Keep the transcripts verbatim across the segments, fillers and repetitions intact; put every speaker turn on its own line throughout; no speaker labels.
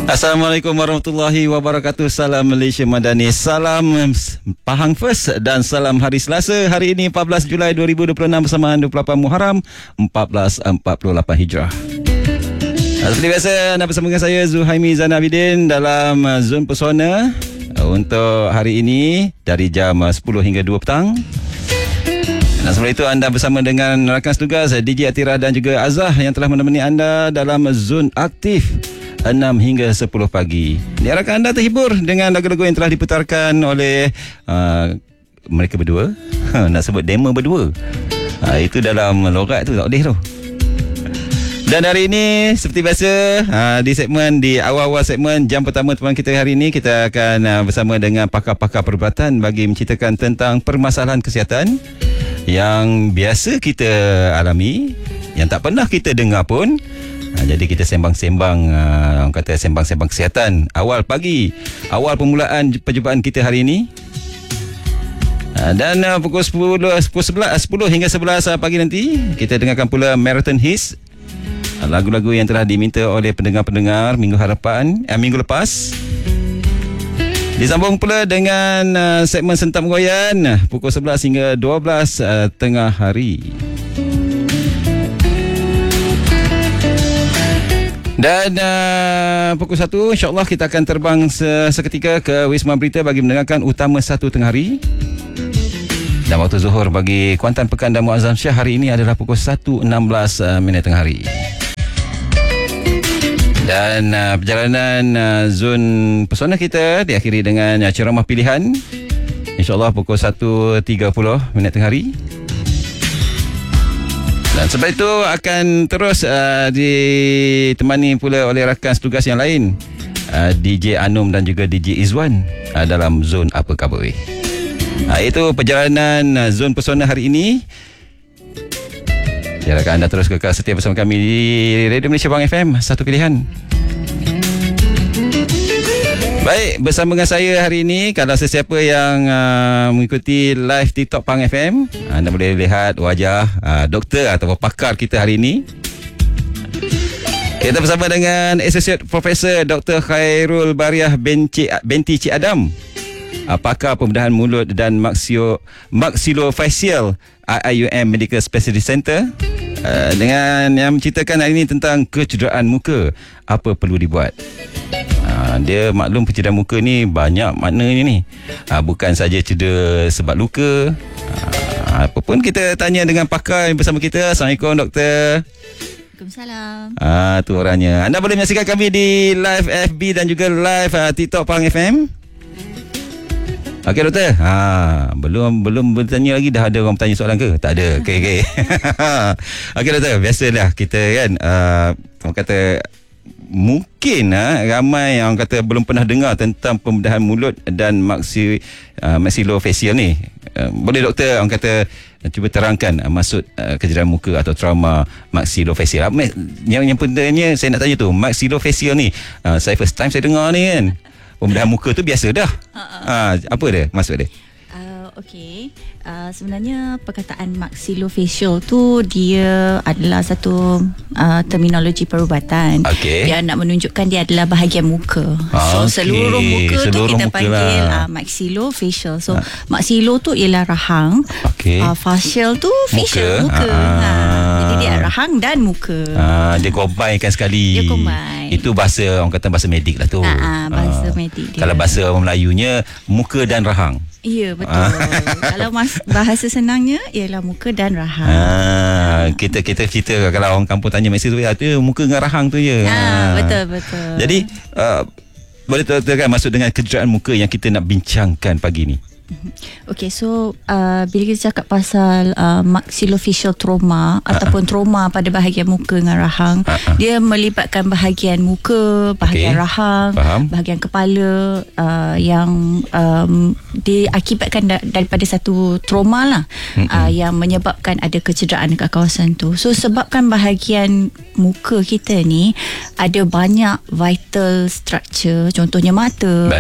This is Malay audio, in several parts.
Assalamualaikum warahmatullahi wabarakatuh. Salam Malaysia Madani, salam Pahang First dan salam hari Selasa. Hari ini empat belas Julai dua ribu dua puluh enam bersamaan dua puluh lapan Muharram empat belas empat puluh lapan Hijrah. Seperti biasa, anda bersama dengan saya Zuhaimi Zainal Abidin dalam Zon Pesona untuk hari ini dari jam sepuluh hingga dua petang. Dan sebelum itu anda bersama dengan rakan setugas D J Atira dan juga Azah yang telah menemani anda dalam Zon Aktif enam hingga sepuluh pagi. Diharapkan anda terhibur dengan lagu-lagu yang telah diputarkan oleh uh, mereka berdua. Nak sebut demo berdua, uh, itu dalam logat tu tak boleh tu. Dan hari ini seperti biasa, uh, di segmen di awal-awal segmen jam pertama teman kita hari ini, kita akan uh, bersama dengan pakar-pakar perubatan bagi menceritakan tentang permasalahan kesihatan yang biasa kita alami, yang tak pernah kita dengar pun. Ha, jadi kita sembang-sembang, uh, orang kata sembang-sembang kesihatan awal pagi, awal permulaan perjumpaan kita hari ini. Uh, dan uh, pukul sepuluh, pukul sebelas, sepuluh hingga sebelas uh, pagi nanti kita dengarkan pula Marathon Hits, uh, lagu-lagu yang telah diminta oleh pendengar-pendengar minggu harapan, uh, minggu lepas. Disambung pula dengan uh, segmen Sentam Goyan uh, pukul sebelas hingga dua belas uh, tengah hari. Dan uh, pukul satu insyaAllah kita akan terbang seketika ke Wisma Berita bagi mendengarkan Utama Satu tengah hari. Dan waktu zuhur bagi Kuantan Pekan dan Muazzam Syah hari ini adalah pukul satu enam belas uh, minit tengah hari. Dan uh, perjalanan uh, Zon Pesona kita diakhiri dengan uh, ceramah pilihan, InsyaAllah pukul satu tiga puluh minit tengah hari. Dan sebab itu akan terus uh, ditemani pula oleh rakan setugas yang lain, uh, D J Anum dan juga D J Izwan uh, dalam Zon Apa Khabar Weh. Uh, itu perjalanan uh, Zon Pesona hari ini. Diharapkan anda terus kekal setia bersama kami di Radio Malaysia Pahang F M, satu pilihan. Baik, bersama dengan saya hari ini, kalau sesiapa yang uh, mengikuti live TikTok Pahang F M, anda boleh lihat wajah uh, doktor atau pakar kita hari ini. Kita bersama dengan Associate Professor Doktor Khairul Bariah binti, binti Cik Adam, uh, pakar pembedahan mulut dan maksio, maxillofacial I I U M Medical Specialist Center, uh, dengan yang menceritakan hari ini tentang kecederaan muka, apa perlu dibuat. Ha, dia maklum pencederaan muka ni banyak maknanya ni. Ha, bukan saja cedera sebab luka. Ha, apa pun kita tanya dengan pakar yang bersama kita. Assalamualaikum doktor.
Waalaikumsalam.
Ah, tu orangnya. Anda boleh menyaksikan kami di live F B dan juga live uh, TikTok Pahang F M. Okey doktor. Ha, belum belum bertanya lagi dah ada orang bertanya soalan ke? Tak ada. Okey okey. Okey doktor, biasalah kita kan uh, orang kata mungkin ha, ramai yang kata belum pernah dengar tentang pembedahan mulut dan maxi, uh, maxillofacial ni. Uh, boleh doktor orang kata uh, cuba terangkan uh, maksud uh, kecederaan muka atau trauma maxillofacial. Uh, yang yang pentingnya saya nak tanya tu, maxillofacial ni uh, saya first time saya dengar ni kan. Pembedahan muka tu biasa dah. Uh, apa dia maksud dia?
Uh, Okey, uh, sebenarnya perkataan maxillofacial tu dia adalah satu uh, terminologi perubatan, okay, yang nak menunjukkan dia adalah bahagian muka. So okay, seluruh muka seluruh tu kita muka panggil lah. uh, maxillofacial. So uh. maxillo tu ialah rahang, okay, uh, facial tu facial, muka, muka. Uh. Ha, jadi dia rahang dan muka.
Uh, dia combinekan sekali.
Dia combine.
Itu bahasa orang kata bahasa medik lah tu.
Uh, uh, bahasa uh. medik dia.
Kalau bahasa orang Melayunya muka dan rahang.
Ya, betul. Kalau mas, bahasa senangnya ialah muka dan rahang.
Ah, kita kita cerita kalau orang kampung tanya mesti tu ya, tu muka dengan rahang tu je.
Ah, betul betul.
Jadi uh, boleh terangkan maksud dengan kecederaan muka yang kita nak bincangkan pagi ni?
Okay, so uh, bila kita cakap pasal uh, maxillofacial trauma uh-uh. ataupun trauma pada bahagian muka dengan rahang, uh-uh. dia melibatkan bahagian muka, bahagian okay, rahang, faham, bahagian kepala uh, yang um, diakibatkan da- daripada satu trauma lah, uh, yang menyebabkan ada kecederaan dekat kawasan tu. So sebabkan bahagian muka kita ni ada banyak vital structure, contohnya mata.
Baik.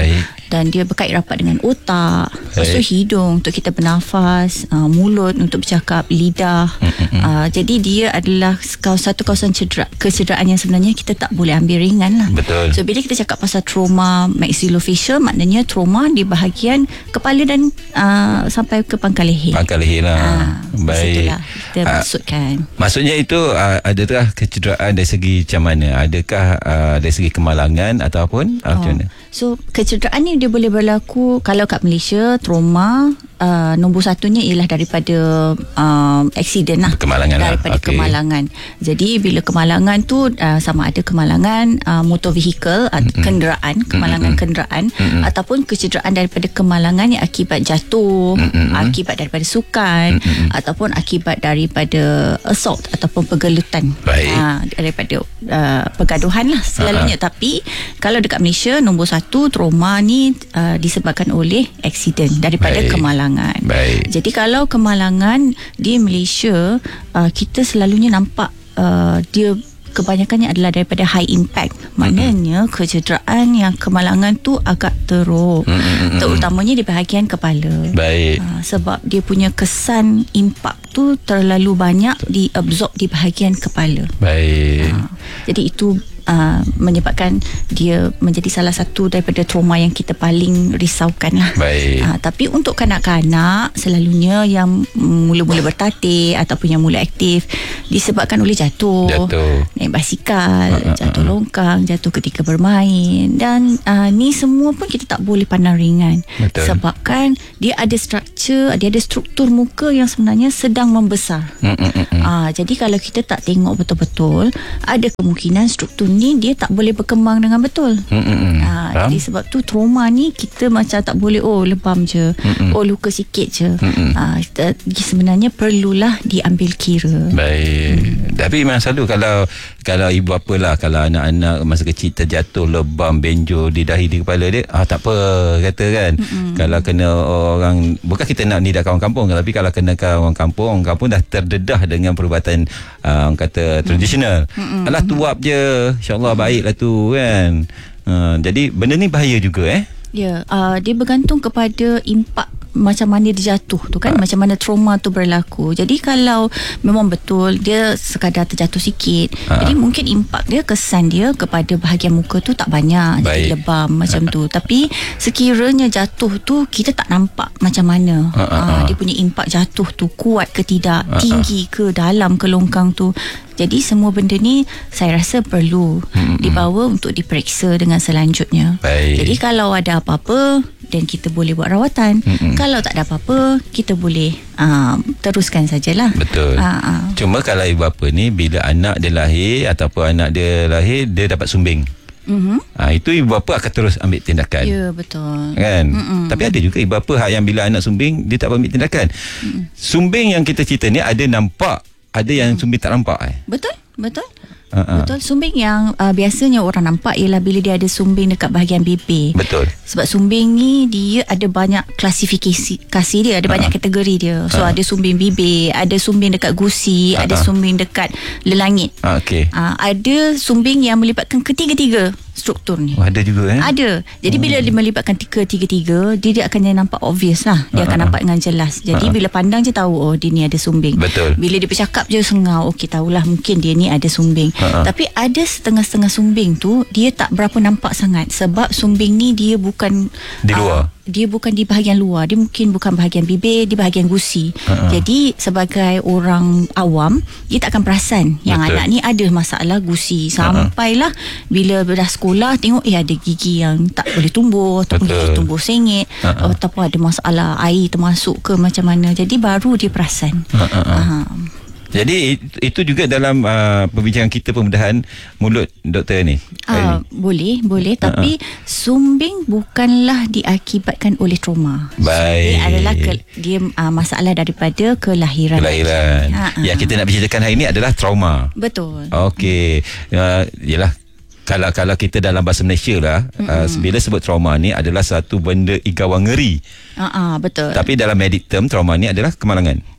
dan dia berkait rapat dengan otak, lepas tu
Baik.
hidung untuk kita bernafas, uh, mulut untuk bercakap, lidah. Uh, jadi dia adalah satu kawasan cedera, kecederaan yang sebenarnya kita tak boleh ambil ringan lah.
Betul.
So bila kita cakap pasal trauma maxillofacial, maknanya trauma di bahagian kepala dan uh, sampai ke pangkal leher.
Pangkal leher lah.
Ah,
Baik.
situlah kita
Ah,
maksudkan.
Maksudnya itu uh, adakah kecederaan dari segi macam mana? Adakah uh, dari segi kemalangan ataupun uh, macam mana?
So kecederaan ni dia boleh berlaku kalau kat Malaysia trauma uh, nombor satunya ialah daripada uh, accident lah,
Kemalangan lah.
daripada
Okey.
kemalangan. Jadi bila kemalangan tu uh, sama ada kemalangan uh, motor vehicle, uh, kenderaan, kemalangan kenderaan, ataupun kecederaan daripada kemalangan yang akibat jatuh, akibat daripada sukan, ataupun akibat daripada assault ataupun pergelutan.
Baik.
Uh, daripada uh, pergaduhan lah selalunya. Tapi kalau dekat Malaysia nombor satu trauma ni uh, disebabkan oleh accident daripada
Baik.
kemalangan.
Baik.
Jadi kalau kemalangan di Malaysia, uh, kita selalunya nampak uh, dia kebanyakannya adalah daripada high impact. Maknanya kecederaan yang kemalangan tu agak teruk, terutamanya di bahagian kepala.
Baik.
Uh, sebab dia punya kesan impak tu terlalu banyak diabsorb di bahagian kepala.
Baik.
Uh, jadi itu uh, menyebabkan dia menjadi salah satu daripada trauma yang kita paling risaukan lah.
Baik.
Uh, tapi untuk kanak-kanak selalunya yang mula-mula bertatih ataupun yang mula aktif disebabkan oleh jatuh,
Jatuh.
naik basikal, jatuh longkang, jatuh ketika bermain, dan uh, ni semua pun kita tak boleh pandang ringan.
Betul.
Sebabkan dia ada struktur, dia ada struktur muka yang sebenarnya sedang membesar.
Mm-mm-mm.
Ah, jadi kalau kita tak tengok betul-betul, ada kemungkinan struktur ni dia tak boleh berkembang dengan betul.
Mm-mm.
Ah,
Faham?
jadi sebab tu trauma ni kita macam tak boleh oh lebam je,
Mm-mm.
oh luka sikit je.
Mm-mm.
Ah, kita, sebenarnya perlulah diambil kira.
Baik. Hmm. Tapi memang selalu kalau kalau ibu bapa lah, kalau anak-anak masa kecil terjatuh lebam benjol di dahi di kepala dia, ah tak apa kata kan. Mm-hmm. Kalau kena orang, bukan kita nak nidak kawan kampung, tapi kalau kena kawan kampung, orang kampung dah terdedah dengan perubatan uh, orang kata tradisional. Mm-hmm. Alah tuap je, insya-Allah baiklah tu kan. Uh, jadi benda ni bahaya juga eh.
Ya, uh, dia bergantung kepada impak macam mana dia jatuh tu kan, ha. macam mana trauma tu berlaku. Jadi kalau memang betul dia sekadar terjatuh sikit, ha. jadi mungkin impak dia, kesan dia kepada bahagian muka tu tak banyak,
Baik.
jadi lebam macam tu. Tapi sekiranya jatuh tu kita tak nampak macam mana
ha, ha, ha.
Ha, dia punya impak jatuh tu kuat ke tidak,
ha,
tinggi ke dalam ke longkang tu. Jadi semua benda ni saya rasa perlu hmm, dibawa hmm. untuk diperiksa dengan selanjutnya.
Baik.
Jadi kalau ada apa-apa dan kita boleh buat rawatan. Hmm. Kalau tak ada apa-apa, kita boleh uh, teruskan sajalah.
Betul.
Uh, uh.
Cuma kalau ibu bapa ni bila anak dia lahir ataupun anak dia lahir dia dapat sumbing.
Mm-hmm.
Ha, itu ibu bapa akan terus ambil tindakan.
Ya, betul.
Kan?
Mm-mm.
Tapi ada juga ibu bapa yang bila anak sumbing dia tak ambil tindakan. Mm. Sumbing yang kita cerita ni ada nampak, ada yang mm. sumbing tak nampak eh.
Betul, betul.
Uh-uh.
Betul. Sumbing yang uh, biasanya orang nampak ialah bila dia ada sumbing dekat bahagian bibir.
Betul.
Sebab sumbing ni dia ada banyak klasifikasi kasih dia, ada uh-huh. banyak kategori dia. So uh-huh. ada sumbing bibir, ada sumbing dekat gusi, uh-huh. ada sumbing dekat lelangit.
Uh, Okey.
Uh, ada sumbing yang melibatkan ketiga-tiga struktur ni.
Oh, ada juga eh?
Ada. Jadi hmm. bila dia melibatkan tiga-tiga, dia, dia akan nampak obvious lah. Dia uh-huh. akan nampak dengan jelas. Jadi uh-huh. bila pandang je tahu, oh dia ni ada sumbing.
Betul.
Bila dia bercakap je sengau, okey tahulah mungkin dia ni ada sumbing. Uh-huh. Tapi ada setengah-setengah sumbing tu dia tak berapa nampak sangat. Sebab sumbing ni dia bukan
di luar. Uh,
dia bukan di bahagian luar, dia mungkin bukan bahagian bibir, di bahagian gusi. Uh-huh. Jadi sebagai orang awam, dia tak akan perasan yang
Betul.
anak ni ada masalah gusi. Sampailah uh-huh. bila dah sekolah tengok eh ada gigi yang tak boleh tumbuh, ataupun
Betul.
gigi tumbuh sengit, uh-huh. ataupun ada masalah air termasuk ke macam mana. Jadi baru dia perasan. Uh-huh. Uh-huh.
Jadi itu juga dalam uh, perbincangan kita pembedahan mulut doktor ni.
Uh, boleh, boleh. Uh-uh. Tapi sumbing bukanlah diakibatkan oleh trauma.
Baik.
Sumbing adalah ke, dia uh, masalah daripada kelahiran.
Kelahiran.
Uh-uh.
Yang kita nak bicarakan hari ini adalah trauma.
Betul.
Okey. Uh, yalah. Kalau kalau kita dalam bahasa Malaysia lah, uh, bila sebut trauma ni adalah satu benda igawan ngeri.
Uh-uh, betul.
Tapi dalam medic term, trauma ni adalah kemalangan.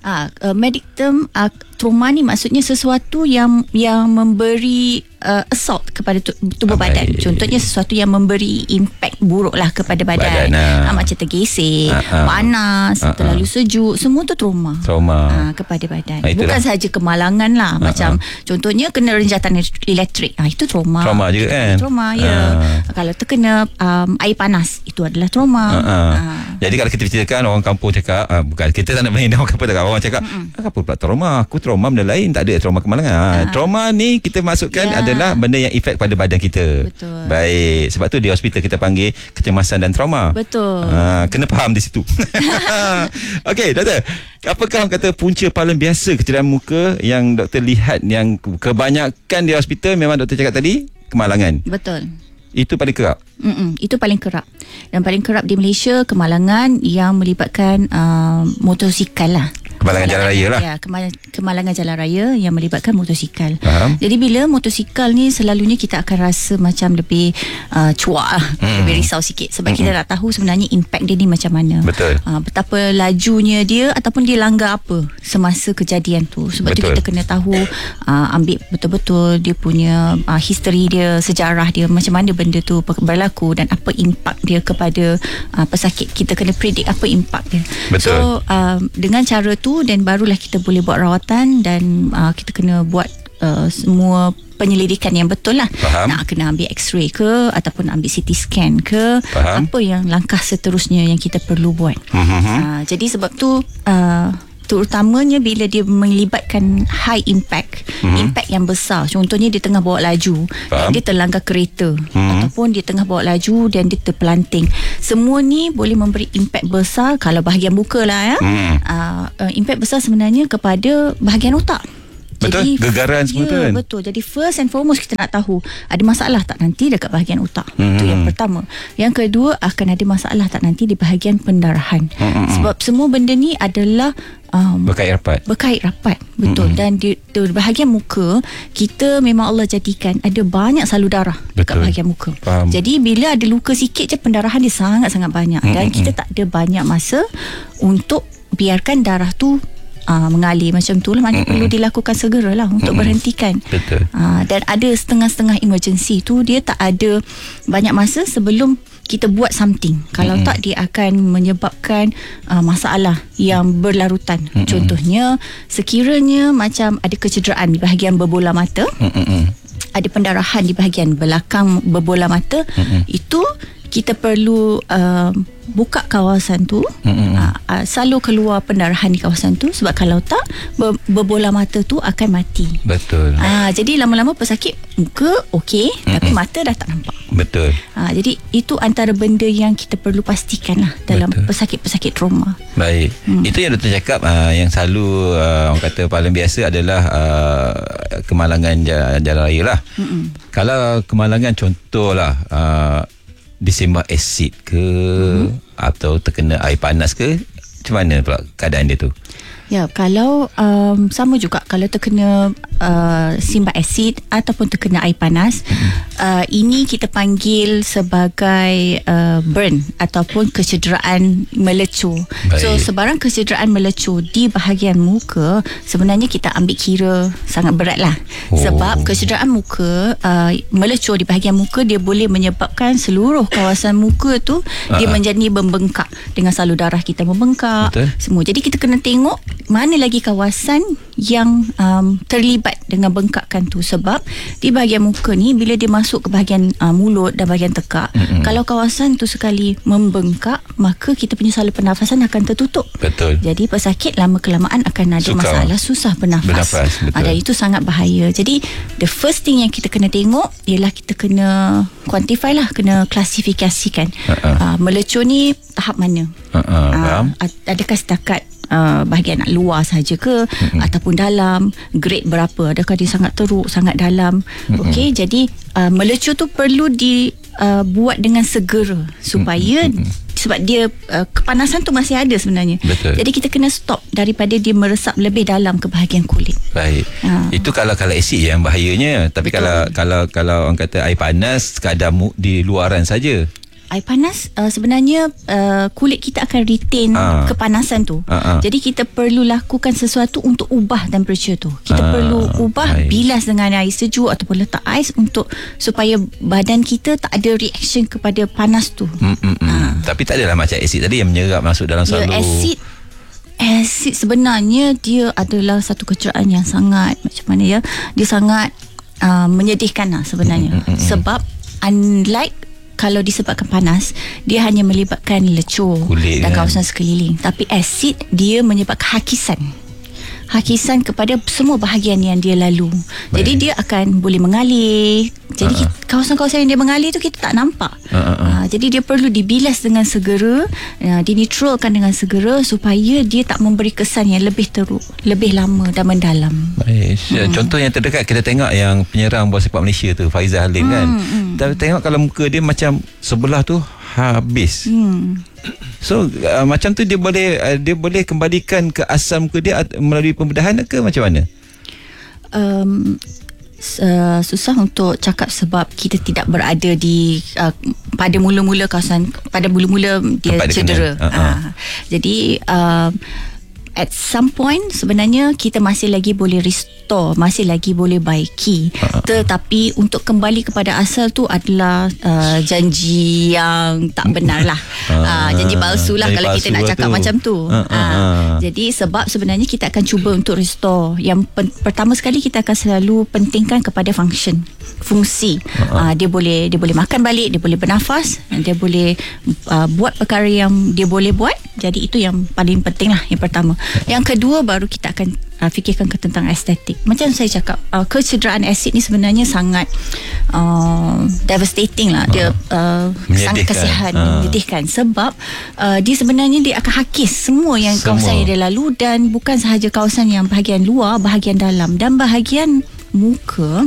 Ah, uh, medic term uh, trauma ni maksudnya sesuatu yang yang memberi uh, assault kepada tu, tubuh
ah,
badan.
baik.
Contohnya sesuatu yang memberi impact buruk lah kepada badan.
Badan, ah.
Ah, macam tergesek,
Ah, ah.
panas,
Ah, ah.
terlalu sejuk, semua tu trauma.
Trauma.
Ah, kepada badan.
Ah, itulah.
Bukan sahaja kemalangan lah.
Ah,
Macam contohnya kena renjatan elektrik. Ah, itu trauma.
Trauma juga kan?
Trauma, ya.
Ah.
Kalau terkena um, air panas, itu adalah trauma.
Uh, uh.
Ah.
Jadi kalau kita ceritakan orang kampung cakap uh, bukan kita tak nak main orang kampung cakap orang cakap ah, apa pula trauma, aku trauma benda lain, tak ada trauma kemalangan. Uh. Trauma ni kita masukkan
Ya.
adalah benda yang efek pada badan kita.
Betul.
Baik, sebab tu di hospital kita panggil kecemasan dan trauma.
Betul.
Uh, kena faham di situ. Okey, doktor. Apakah orang kata punca paling biasa kecederaan muka yang doktor lihat yang kebanyakan di hospital memang doktor cakap tadi kemalangan.
Betul.
Itu paling kerap.
Mm-mm, itu paling kerap. Dan paling kerap di Malaysia kemalangan yang melibatkan uh, motosikal lah.
Kemalangan jalan raya lah.
Ya, kemal- kemalangan jalan raya yang melibatkan motosikal.
Faham.
Jadi bila motosikal ni selalunya kita akan rasa macam lebih uh, cuak lah,
Mm.
lebih risau sikit sebab
Mm-mm.
kita tak tahu sebenarnya impact dia ni macam mana.
Betul.
Uh, betapa lajunya dia ataupun dia langgar apa semasa kejadian tu. Sebab
Betul.
tu kita kena tahu uh, ambil betul-betul dia punya uh, history dia, sejarah dia, macam mana benda tu berlaku dan apa impak dia kepada uh, pesakit. Kita kena predict apa impak dia.
Betul.
So uh, dengan cara tu dan barulah kita boleh buat rawatan dan uh, kita kena buat uh, semua penyelidikan yang betul lah.
Faham.
Nak kena ambil x-ray ke ataupun ambil C T scan ke.
Faham.
Apa yang langkah seterusnya yang kita perlu buat.
Mm-hmm.
Uh, jadi sebab tu uh, terutamanya bila dia melibatkan high impact,
Mhm.
impact yang besar. Contohnya dia tengah bawa laju,
Faham.
dia terlanggar kereta,
Mhm.
ataupun dia tengah bawa laju dan dia terpelanting. Semua ni boleh memberi impact besar kalau bahagian muka lah ya.
Hmm.
Uh, uh, impact besar sebenarnya kepada bahagian otak.
Betul, gegaran semua
ya,
tu kan?
Betul. Jadi first and foremost kita nak tahu ada masalah tak nanti dekat bahagian otak.
Hmm.
Itu yang pertama. Yang kedua, akan ada masalah tak nanti di bahagian pendarahan.
Hmm.
Sebab semua benda ni adalah um,
Berkait rapat.
berkait rapat. Betul.
Mm-mm.
Dan di, di bahagian muka, kita memang Allah jadikan ada banyak salur darah dekat
Betul.
bahagian muka.
Faham.
Jadi bila ada luka sikit je, pendarahan dia sangat-sangat banyak. Dan
Mm-mm.
kita tak ada banyak masa untuk biarkan darah tu Uh, mengalir macam tu lah. Maknanya perlu dilakukan segera lah untuk
Mm-mm.
berhentikan.
Betul.
Uh, dan ada setengah-setengah emergency tu dia tak ada banyak masa sebelum kita buat something. Kalau
Mm-mm.
tak dia akan menyebabkan uh, masalah yang berlarutan.
Mm-mm.
Contohnya sekiranya macam ada kecederaan di bahagian berbola mata,
Mm-mm.
ada pendarahan di bahagian belakang berbola mata,
Mm-mm.
itu kita perlu uh, buka kawasan tu,
Mm-mm.
uh, uh, selalu keluar pendarahan di kawasan tu, sebab kalau tak ber, berbola mata tu akan mati.
Betul.
Ah, jadi lama-lama pesakit muka okey, tapi mata dah tak nampak.
Betul.
Ah, jadi itu antara benda yang kita perlu pastikan lah dalam
Betul.
pesakit-pesakit trauma.
Baik. Hmm. Itu yang doktor cakap uh, yang selalu uh, orang kata paling biasa adalah uh, kemalangan jalan, jalan raya lah.
Mm-mm.
Kalau kemalangan contohlah uh, disembah asid ke hmm. atau terkena air panas ke, macam mana pula keadaan dia tu?
Ya, kalau um, sama juga kalau terkena uh, simbah asid ataupun terkena air panas, mm-hmm. uh, ini kita panggil sebagai uh, burn ataupun kecederaan melecur.
Baik.
So sebarang kecederaan melecur di bahagian muka sebenarnya kita ambil kira sangat berat lah.
Oh.
Sebab kecederaan muka uh, melecur di bahagian muka, dia boleh menyebabkan seluruh kawasan muka tu uh-huh. dia menjadi membengkak dengan salur darah kita membengkak.
Betul.
Semua. Jadi kita kena tengok mana lagi kawasan yang um, terlibat dengan bengkakan tu. Sebab di bahagian muka ni bila dia masuk ke bahagian uh, mulut dan bahagian tekak, mm-hmm. kalau kawasan tu sekali membengkak, maka kita punya saluran pernafasan akan tertutup.
Betul.
Jadi pesakit lama kelamaan akan ada
Sukar.
masalah susah bernafas.
Bernafas, betul.
Ah, dan itu sangat bahaya. Jadi the first thing yang kita kena tengok ialah kita kena quantify lah, kena klasifikasikan.
Uh-uh.
Uh, melecur ni tahap mana?
Uh-uh, faham.
Uh, adakah setakat Uh, bahagian luar saja ke, mm-hmm. ataupun dalam, grade berapa, adakah dia sangat teruk, sangat dalam. Mm-hmm. Okey, jadi uh, melecur tu perlu dibuat uh, dengan segera supaya mm-hmm. sebab dia uh, kepanasan tu masih ada sebenarnya.
Betul.
Jadi kita kena stop daripada dia meresap lebih dalam ke bahagian kulit.
Baik.
Ha.
Itu kalau kalau asid yang bahayanya. Tapi
Betul.
kalau kalau kalau orang kata air panas sekadar mu, di luaran saja.
air panas uh, sebenarnya uh, kulit kita akan retain
Ah.
kepanasan tu.
Ah, ah.
Jadi kita perlu lakukan sesuatu untuk ubah temperature tu. Kita
Ah,
perlu ubah,
baik.
bilas dengan air sejuk ataupun letak ais untuk supaya badan kita tak ada reaction kepada panas tu.
Mm, mm, mm. Tapi tak adalah macam asid tadi yang menyerap masuk dalam
Ya,
salur.
asid asid sebenarnya dia adalah satu kecederaan yang sangat macam mana ya, dia sangat uh, menyedihkan lah sebenarnya.
Mm, mm, mm, mm.
Sebab unlike kalau disebabkan panas, dia hanya melibatkan lecur
Kulit
dan
kan?
kawasan sekeliling. Tapi asid dia menyebabkan hakisan. Hakisan kepada semua bahagian yang dia lalu.
Baik.
Jadi dia akan boleh mengalir. Jadi
Uh-uh.
kita, kawasan-kawasan yang dia mengalir tu kita tak nampak.
Uh-uh.
Uh, jadi dia perlu dibilas dengan segera, uh, dinetralkan dengan segera supaya dia tak memberi kesan yang lebih teruk, lebih lama dan mendalam.
Baik. Hmm. Contoh yang terdekat kita tengok yang penyerang bola sepak Malaysia tu Faizal Halim hmm, kan. Hmm. Tapi tengok kalau muka dia macam sebelah tu habis.
Hmm.
So uh, macam tu dia boleh uh, dia boleh kembalikan ke asal muka dia at- melalui pembedahan ke macam mana?
Um, Uh, susah untuk cakap sebab kita tidak berada di uh, pada mula-mula kawasan, pada mula-mula dia
Tempat dia
cedera.
kena. Uh-huh.
Uh, jadi uh, at some point sebenarnya kita masih lagi boleh restore, masih lagi boleh baiki. Uh-huh. Tetapi untuk kembali kepada asal tu adalah uh, janji yang tak benar lah.
Uh,
uh, janji palsu lah
janji
kalau kita
palsu
nak
lah
cakap
tu.
macam tu.
Uh, uh,
Uh,
uh.
jadi sebab sebenarnya kita akan cuba untuk restore. Yang pen, pertama sekali kita akan selalu pentingkan kepada function, fungsi. Uh-huh. Uh, dia boleh dia boleh makan balik, dia boleh bernafas, dia boleh uh, buat perkara yang dia boleh buat. Jadi itu yang paling penting lah, yang pertama. Yang kedua baru kita akan uh, fikirkan ke tentang estetik. Macam saya cakap, uh, kecederaan asid ni sebenarnya sangat uh, devastating lah. Dia uh, sangat kasihan,
uh.
menyedihkan sebab uh, dia sebenarnya dia akan hakis semua yang
Semua.
kawasan yang dia lalu, dan bukan sahaja kawasan yang bahagian luar, bahagian dalam dan bahagian muka.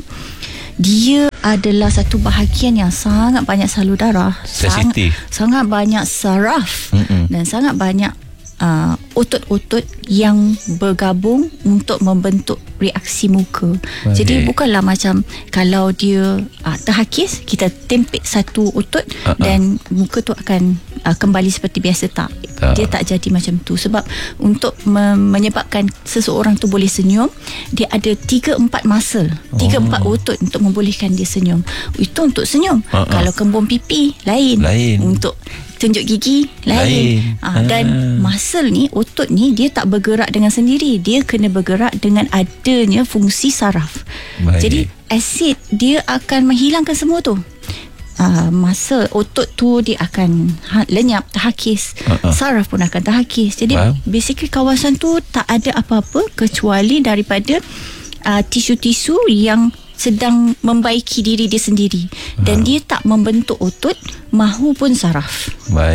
Dia adalah satu bahagian yang sangat banyak salur darah,
Sensitif.
sangat, sangat banyak saraf.
Mm-mm.
Dan sangat banyak uh, otot-otot yang bergabung untuk membentuk reaksi muka.
Baik.
Jadi bukanlah macam kalau dia uh, terhakis, kita tempik satu otot
Uh-uh.
dan muka tu akan uh, kembali seperti biasa. Tak.
Tak.
Dia tak jadi macam tu. Sebab untuk me- menyebabkan seseorang tu boleh senyum, dia ada tiga empat muscle, tiga empat otot untuk membolehkan dia senyum. Itu untuk senyum.
Uh-uh.
Kalau kembung pipi lain.
Lain.
Untuk tunjuk gigi lain,
Lain.
ha, dan
Ah.
muscle ni, otot ni dia tak bergerak dengan sendiri, dia kena bergerak dengan adanya fungsi saraf.
Baik.
Jadi asid dia akan menghilangkan semua tu. Uh, masa otot tu dia akan ha, lenyap, terhakis.
Uh-uh.
Saraf pun akan terhakis. Jadi
Wow.
basically kawasan tu tak ada apa-apa kecuali daripada uh, tisu-tisu yang sedang membaiki diri dia sendiri. Dan dia tak membentuk otot mahupun saraf.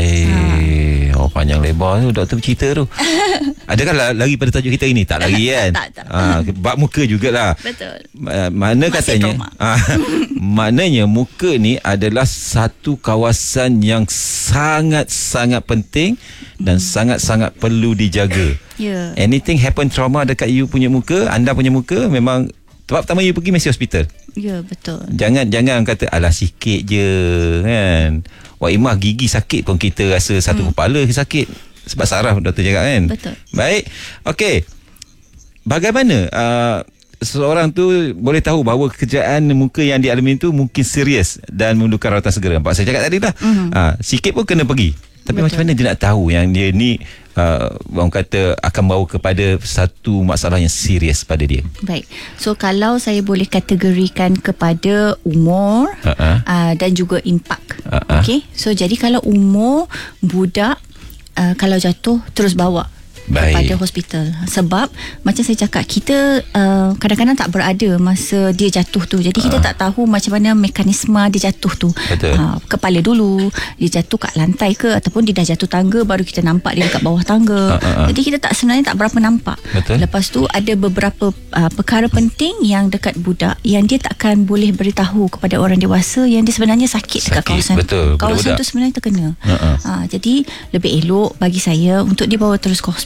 Baik. Oh, panjang lebar tu doktor bercerita tu. Adakah la- lagi pada tajuk kita ini? Tak lagi kan?
Tak, tak.
Ah, bab muka jugalah.
Betul.
Ma- Mana
Masih
katanya
trauma.
ah, maknanya muka ni adalah satu kawasan yang sangat-sangat penting dan sangat-sangat perlu dijaga.
Ya.
Anything happen trauma dekat you punya muka, anda punya muka, memang tempat pertama you pergi mesti hospital.
Ya, betul.
Jangan jangan kata alah sikit je kan. Wah, imah gigi sakit pun kita rasa satu hmm. kepala sakit sebab saraf doktor cakap kan.
Betul.
Baik. Okey. Bagaimana uh, seseorang tu boleh tahu bahawa kecederaan muka yang dialami itu mungkin serius dan memerlukan rawatan segera? Nampak saya cakap tadi dah. Mm-hmm. Uh, sikit pun kena pergi. Tapi
Betul.
macam mana dia nak tahu yang dia ni uh, orang kata akan bawa kepada satu masalah yang serius pada dia?
Baik. So kalau saya boleh kategorikan kepada umur
Uh-uh.
uh, dan juga impak.
Uh-uh.
Okey. So jadi kalau umur budak, uh, kalau jatuh terus bawa
Baik.
kepada hospital. Sebab macam saya cakap, kita uh, kadang-kadang tak berada masa dia jatuh tu. Jadi kita
Uh.
tak tahu macam mana mekanisme dia jatuh tu.
Betul.
Uh, kepala dulu, dia jatuh kat lantai ke, ataupun dia dah jatuh tangga baru kita nampak dia dekat bawah tangga.
Uh, uh, uh.
Jadi kita tak sebenarnya tak berapa nampak.
Betul.
Lepas tu ada beberapa uh, perkara penting yang dekat budak yang dia tak akan boleh beritahu kepada orang dewasa yang dia sebenarnya sakit, dekat
Sakit,
kawasan
betul.
kawasan
Budak-budak.
tu sebenarnya terkena.
Uh-uh.
Uh, jadi lebih elok bagi saya untuk dibawa terus ke hospital.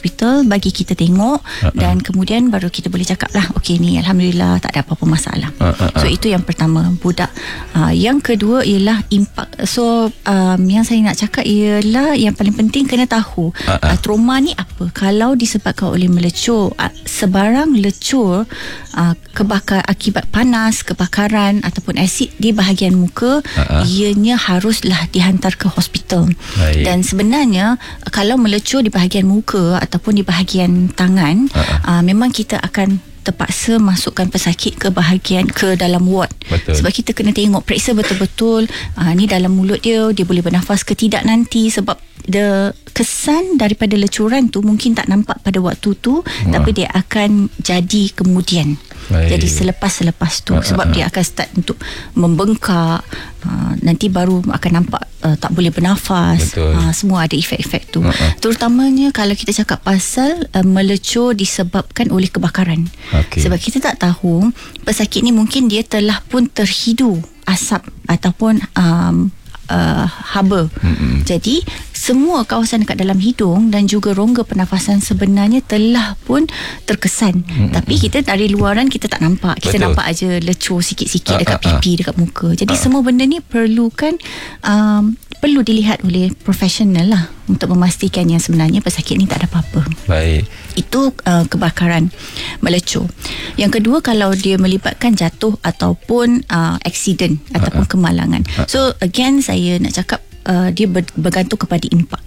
hospital, bagi kita tengok, uh-uh. dan kemudian baru kita boleh cakap lah, okey ni Alhamdulillah tak ada apa-apa masalah. uh-uh. So itu yang pertama, budak. uh, Yang kedua ialah impak. So um, yang saya nak cakap ialah yang paling penting kena tahu uh-uh. uh, trauma ni apa. Kalau disebabkan oleh melecur, uh, sebarang lecur uh, kebakar akibat panas, kebakaran ataupun asid di bahagian muka, uh-uh. ianya haruslah dihantar ke hospital. Baik. Dan sebenarnya kalau melecur di bahagian muka ataupun di bahagian tangan, uh-uh. uh, memang kita akan terpaksa masukkan pesakit ke bahagian ke dalam ward. Betul. Sebab kita kena tengok, periksa betul-betul uh, ni dalam mulut dia, dia boleh bernafas ke tidak nanti. Sebab the kesan daripada lecuran tu mungkin tak nampak pada waktu tu, Wah. tapi dia akan jadi kemudian. Baik. Jadi selepas-selepas tu, uh, sebab uh, uh. dia akan start untuk membengkak, uh, nanti baru akan nampak uh, tak boleh bernafas. uh, Semua ada efek-efek tu. uh, uh. Terutamanya kalau kita cakap pasal uh, melecur disebabkan oleh kebakaran. Okay. Sebab kita tak tahu pesakit ni mungkin dia telah pun terhidu asap ataupun um, uh, haba. Mm-hmm. Jadi semua kawasan dekat dalam hidung dan juga rongga pernafasan sebenarnya telah pun terkesan. Mm-hmm. Tapi kita dari luaran kita tak nampak. Kita Betul. nampak aja lecur sikit-sikit uh, dekat uh, pipi, uh. dekat muka. Jadi uh. semua benda ni perlukan um, perlu dilihat oleh profesional lah untuk memastikan yang sebenarnya pesakit ni tak ada apa-apa. Baik. Itu uh, kebakaran melecur. Yang kedua, kalau dia melibatkan jatuh ataupun uh, accident uh-huh. ataupun kemalangan. Uh-huh. So again saya nak cakap uh, dia ber- bergantung kepada impak.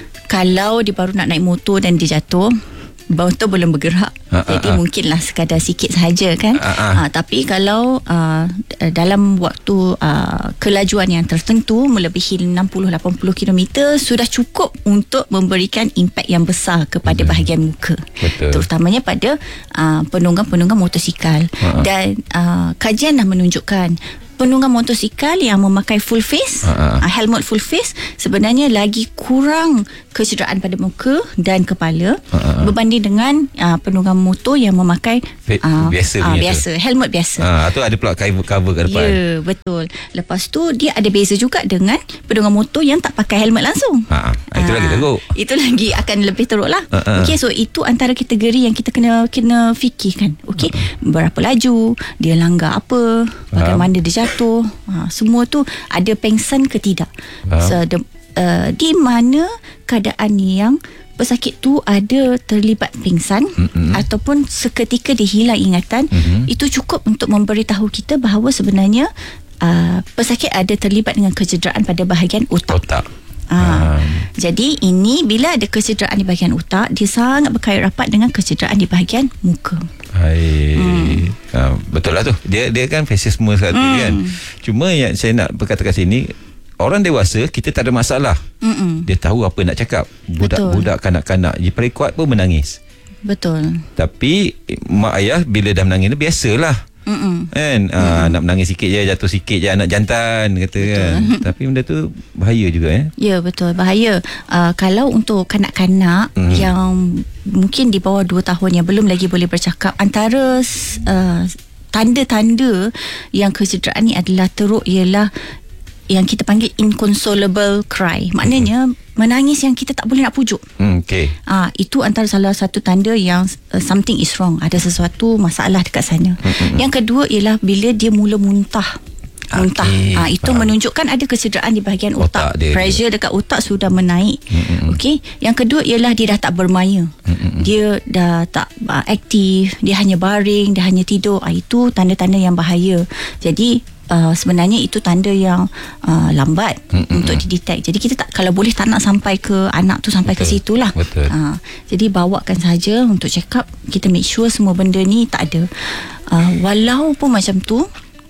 Kalau dia baru nak naik motor dan dia jatuh, motor belum bergerak, uh, uh, jadi uh. mungkinlah sekadar sikit sahaja kan. uh, uh. Uh, tapi kalau uh, dalam waktu uh, kelajuan yang tertentu melebihi enam puluh lapan puluh kilometer, sudah cukup untuk memberikan impak yang besar kepada hmm. bahagian muka. Betul. Terutamanya pada uh, penunggang-penunggang motosikal. uh, uh. Dan uh, kajian dah menunjukkan penunggang motosikal yang memakai full face, uh-huh. uh, helmet full face, sebenarnya lagi kurang kecederaan pada muka dan kepala uh-huh. berbanding dengan uh, penunggang motor yang memakai uh, biasa, uh, biasa helmet biasa.
Ah, tu ada pula cover, cover kat depan.
Ya, yeah, betul. Lepas tu dia ada beza juga dengan penunggang motor yang tak pakai helmet langsung.
Ha, itu uh, lagi teruk.
Itu lagi akan lebih teruk lah. Uh-huh. Okey, so itu antara kategori yang kita kena kena fikirkan. Okey, uh-huh. berapa laju, dia langgar apa, bagaimana uh-huh. dia jatuh. Ha, semua tu ada pengsan ke tidak. uh. So, the, uh, di mana keadaan yang pesakit tu ada terlibat pingsan mm-hmm. ataupun seketika dia hilang ingatan, mm-hmm. itu cukup untuk memberitahu kita bahawa sebenarnya uh, pesakit ada terlibat dengan kecederaan pada bahagian otak, otak. Ha, um. Jadi ini bila ada kecederaan di bahagian otak, dia sangat berkait rapat dengan kecederaan di bahagian muka.
Hai. Hmm. Ha, betul lah tu. Dia dia kan faces semua satu hmm. kan. Cuma yang saya nak berkata kat sini, orang dewasa kita tak ada masalah. Mm-mm. Dia tahu apa nak cakap. Budak-budak kanak-kanak je paling kuat pun menangis. Betul. Tapi mak ayah bila dah menangis ni biasalah. Mm-mm. Kan uh, nak menangis sikit je, jatuh sikit je, anak jantan kata. Betul. Kan. Tapi benda tu bahaya juga ya. Ya, betul, bahaya. Uh, kalau untuk kanak-kanak mm. yang mungkin di bawah dua tahun yang belum lagi boleh bercakap, antara uh, tanda-tanda yang kecederaan ni adalah teruk ialah yang kita panggil inconsolable cry. Maknanya mm-hmm. menangis yang kita tak boleh nak pujuk. Mm, okay. Ah, itu antara salah satu tanda yang uh, something is wrong. Ada sesuatu masalah dekat sana. Mm-hmm. Yang kedua ialah bila dia mula muntah. Muntah. Okay. Ah, itu Faham. menunjukkan ada kecederaan di bahagian otak. otak dia, Pressure dia. dekat otak sudah menaik. Mm-hmm. Okey. Yang kedua ialah dia dah tak bermaya. Mm-hmm. Dia dah tak uh, aktif, dia hanya baring, dia hanya tidur. Ah, itu tanda-tanda yang bahaya. Jadi Uh, sebenarnya itu tanda yang uh, lambat mm-hmm. untuk didetek. Jadi kita tak, kalau boleh tak nak sampai ke anak tu sampai Betul. ke situ lah. Uh, jadi bawakan saja untuk check up. Kita make sure semua benda ni tak ada. Uh, walaupun macam tu,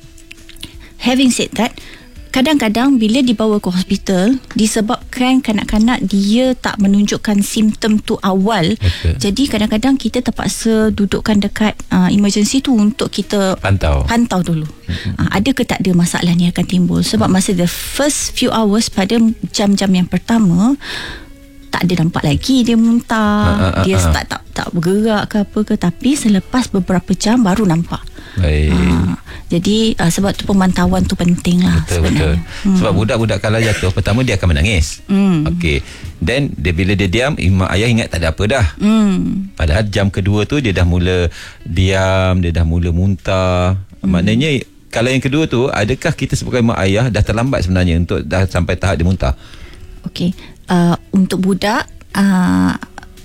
having said that, kadang-kadang bila dibawa ke hospital disebabkan kanak-kanak dia tak menunjukkan simptom tu awal. Betul. Jadi kadang-kadang kita terpaksa dudukkan dekat uh, emergency tu untuk kita pantau pantau dulu. Mm-hmm. Uh, ada ke tak ada masalah ni akan timbul. Sebab masa the first few hours pada jam-jam yang pertama tak ada nampak lagi dia muntah, uh, uh, uh, dia start tak tak bergerak ke apa ke, tapi selepas beberapa jam baru nampak. Baik.
Ha, jadi uh, sebab tu pemantauan tu penting lah.
Betul, betul. Hmm. Sebab budak-budak kalau jatuh, pertama dia akan menangis. Hmm. Okey. Then dia, bila dia diam, mak ayah ingat tak ada apa dah. Hmm. Padahal jam kedua tu dia dah mula diam, dia dah mula muntah. Hmm. Maknanya kalau yang kedua tu, adakah kita sebagai mak ayah dah terlambat sebenarnya untuk dah sampai tahap dia muntah?
Okey. Uh, untuk budak, uh,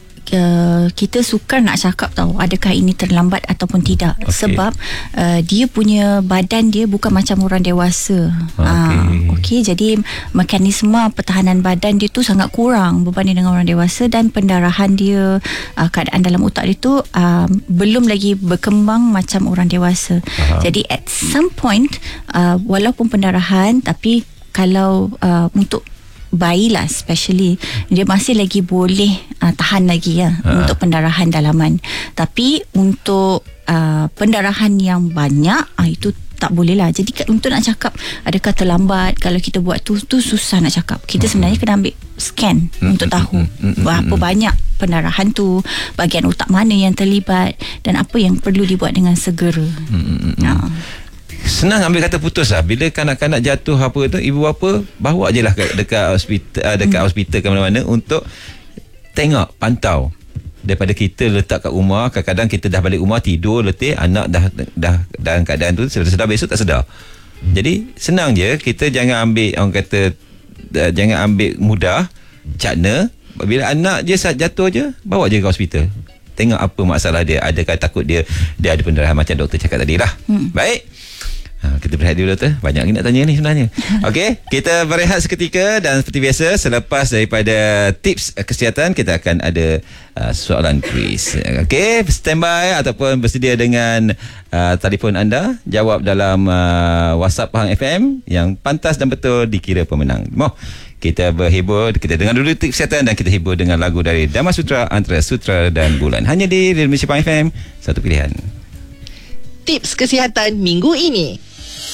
Uh, kita sukar nak cakap tahu adakah ini terlambat ataupun tidak, okay. Sebab uh, dia punya badan dia bukan macam orang dewasa. Okey, uh, okay, jadi mekanisme pertahanan badan dia tu sangat kurang berbanding dengan orang dewasa, dan pendarahan dia, uh, keadaan dalam otak dia tu uh, belum lagi berkembang macam orang dewasa. Aha. Jadi at some point uh, walaupun pendarahan, tapi kalau uh, untuk bayi lah especially, dia masih lagi boleh uh, tahan lagi ya ha. untuk pendarahan dalaman. Tapi untuk uh, pendarahan yang banyak, uh, itu tak boleh lah. Jadi untuk nak cakap adakah terlambat kalau kita buat tu, tu susah nak cakap. Kita sebenarnya kena ambil scan hmm. untuk tahu hmm. berapa hmm. banyak pendarahan tu, bahagian otak mana yang terlibat, dan apa yang perlu dibuat dengan segera. hmm. uh.
Senang ambil kata putus lah. Bila kanak-kanak jatuh apa tu, ibu bapa bawa je lah dekat hospital, dekat hmm. hospital ke mana-mana untuk tengok, pantau. Daripada kita letak kat rumah, kadang-kadang kita dah balik rumah tidur letih, anak dah dah dalam keadaan tu sedar-sedar, besok tak sedar. Hmm. Jadi senang je, kita jangan ambil, orang kata uh, jangan ambil mudah, cakna. Bila anak je saat jatuh je, bawa je ke hospital. Tengok apa masalah dia, adakah takut dia dia ada pendarahan macam doktor cakap tadi lah. Hmm. Baik. Ha, kita berehat dulu tu. Banyak lagi nak tanya ni sebenarnya. Okey, kita berehat seketika, dan seperti biasa selepas daripada tips kesihatan kita akan ada uh, soalan kuis. Okey, standby ataupun bersedia dengan uh, telefon anda, jawab dalam uh, WhatsApp Pahang F M yang pantas dan betul dikira pemenang. Mau kita berhibur, kita dengar dulu tips kesihatan dan kita hibur dengan lagu dari Dharma Sutra antara Sutra dan Bulan. Hanya di Malaysia Pahang F M, satu pilihan.
Tips kesihatan minggu ini.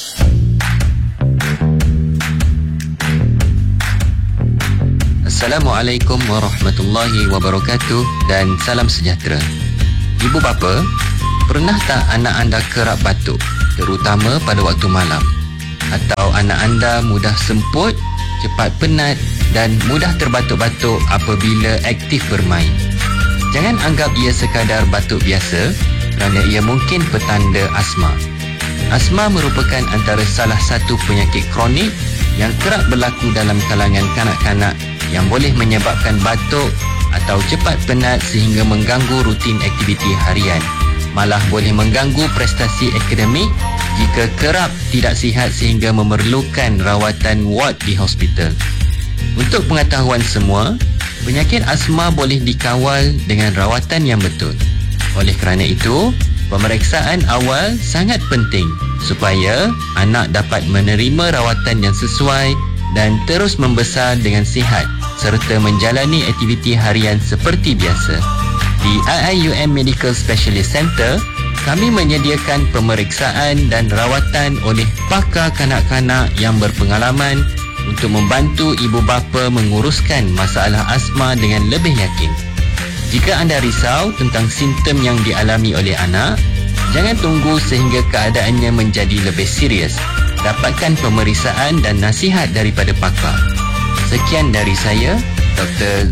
Assalamualaikum warahmatullahi wabarakatuh dan salam sejahtera. Ibu bapa, pernah tak anak anda kerap batuk, terutama pada waktu malam? Atau anak anda mudah semput, cepat penat dan mudah terbatuk-batuk apabila aktif bermain? Jangan anggap ia sekadar batuk biasa, kerana ia mungkin petanda asma. Asma merupakan antara salah satu penyakit kronik yang kerap berlaku dalam kalangan kanak-kanak, yang boleh menyebabkan batuk atau cepat penat sehingga mengganggu rutin aktiviti harian. Malah boleh mengganggu prestasi akademik jika kerap tidak sihat sehingga memerlukan rawatan ward di hospital. Untuk pengetahuan semua, penyakit asma boleh dikawal dengan rawatan yang betul. Oleh kerana itu, pemeriksaan awal sangat penting supaya anak dapat menerima rawatan yang sesuai dan terus membesar dengan sihat serta menjalani aktiviti harian seperti biasa. Di I I U M Medical Specialist Center, kami menyediakan pemeriksaan dan rawatan oleh pakar kanak-kanak yang berpengalaman untuk membantu ibu bapa menguruskan masalah asma dengan lebih yakin. Jika anda risau tentang simptom yang dialami oleh anak, jangan tunggu sehingga keadaannya menjadi lebih serius. Dapatkan pemeriksaan dan nasihat daripada pakar. Sekian dari saya, Doktor